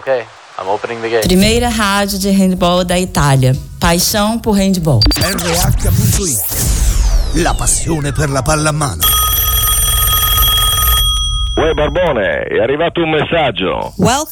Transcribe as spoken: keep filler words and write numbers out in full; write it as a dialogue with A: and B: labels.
A: Okay, I'm opening the gate.
B: Primeira rádio de handball da Itália. Paixão por handball.
C: R H punto it. La passione per la pallamano.
D: Uè Barbone, è arrivato un messaggio.
E: Welcome